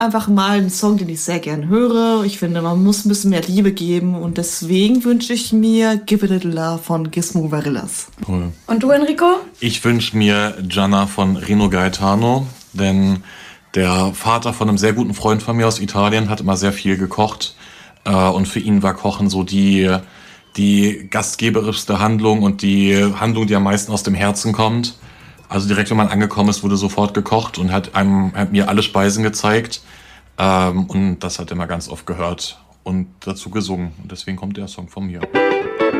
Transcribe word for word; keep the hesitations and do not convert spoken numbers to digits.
einfach mal ein Song, den ich sehr gern höre. Ich finde, man muss ein bisschen mehr Liebe geben und deswegen wünsche ich mir Give It a Little Love von Gizmo Varillas. Cool. Und du, Enrico? Ich wünsche mir Gianna von Rino Gaetano, denn der Vater von einem sehr guten Freund von mir aus Italien hat immer sehr viel gekocht. Äh, und für ihn war Kochen so die, die gastgeberischste Handlung und die Handlung, die am meisten aus dem Herzen kommt. Also direkt, wenn man angekommen ist, wurde sofort gekocht und hat einem hat mir alle Speisen gezeigt. Ähm, und das hat er immer ganz oft gehört und dazu gesungen. Und deswegen kommt der Song von mir.